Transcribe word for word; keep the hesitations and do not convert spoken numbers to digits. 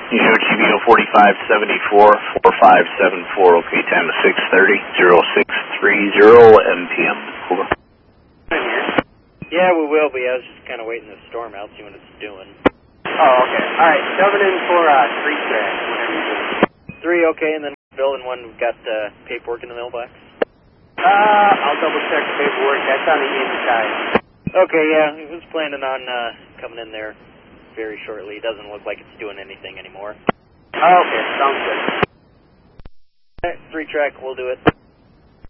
You show G B O forty-five seventy-four, four five seven four, okay, time to six thirty, zero six three zero M P M. Over. Yeah, we will be. I was just kind of waiting the storm out, see what it's doing. Oh, okay. Alright, coming in for uh, three track, whatever you do. Three, okay, and then Bill and one, we've got uh, paperwork in the mailbox. Uh, I'll double check the paperwork. That's on the inside. Okay, yeah, he was planning on uh, coming in there very shortly. It doesn't look like it's doing anything anymore. Oh, okay, sounds good. Alright, three track, we'll do it.